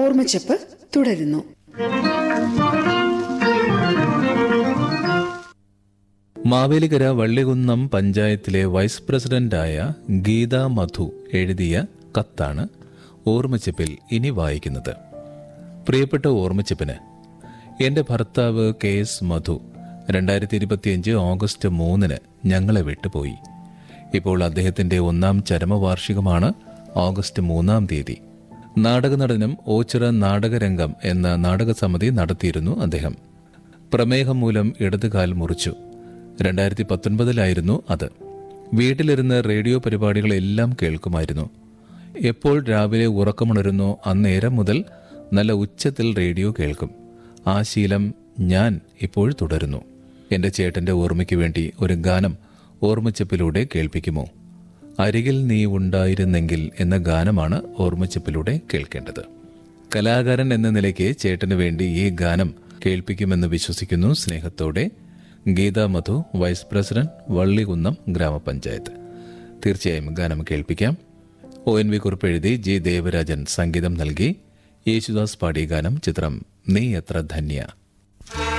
ഓർമ്മച്ചപ്പ് തുടരുന്നു. മാവേലിക്കര വള്ളികുന്നം പഞ്ചായത്തിലെ വൈസ് പ്രസിഡന്റായ ഗീതാ മധു എഴുതിയ കത്താണ് ഓർമ്മച്ചപ്പിൽ ഇനി വായിക്കുന്നത്. പ്രിയപ്പെട്ട ഓർമ്മച്ചപ്പിന്, എന്റെ ഭർത്താവ് KS മധു 2025 ഓഗസ്റ്റ് 3 ഞങ്ങളെ വിട്ടുപോയി. ഇപ്പോൾ അദ്ദേഹത്തിന്റെ 1ാം ചരമവാർഷികമാണ് ഓഗസ്റ്റ് 3 തീയതി. നാടകനടനം ഓച്ചിറ നാടകരംഗം എന്ന നാടകസമിതി നടത്തിയിരുന്നു അദ്ദേഹം. പ്രമേഹം മൂലം ഇടതുകാൽ മുറിച്ചു. 2019 അത്. വീട്ടിലിരുന്ന് റേഡിയോ പരിപാടികളെല്ലാം കേൾക്കുമായിരുന്നു. എപ്പോൾ രാവിലെ ഉറക്കമുണരുന്നോ അന്നേരം മുതൽ നല്ല ഉച്ചത്തിൽ റേഡിയോ കേൾക്കും. ആ ശീലം ഞാൻ ഇപ്പോൾ തുടരുന്നു. എന്റെ ചേട്ടന്റെ ഓർമ്മയ്ക്ക് വേണ്ടി ഒരു ഗാനം ഓർമ്മച്ചപ്പിലൂടെ കേൾപ്പിക്കുമോ? അരികിൽ നീ ഉണ്ടായിരുന്നെങ്കിൽ എന്ന ഗാനമാണ് ഓർമ്മച്ചപ്പിലൂടെ കേൾക്കേണ്ടത്. കലാകാരൻ എന്ന നിലയ്ക്ക് ചേട്ടന് വേണ്ടി ഈ ഗാനം കേൾപ്പിക്കുമെന്ന് വിശ്വസിക്കുന്നു. സ്നേഹത്തോടെ, ഗീതാ മധു, വൈസ് പ്രസിഡന്റ്, വള്ളികുന്നം ഗ്രാമപഞ്ചായത്ത്. തീർച്ചയായും ഗാനം കേൾപ്പിക്കാം. ONV കുറിപ്പ് എഴുതി G ദേവരാജൻ സംഗീതം നൽകി. യേശുദാസ് പാടിയ ഗാനം. ചിത്രം നീ എത്ര ധന്യ.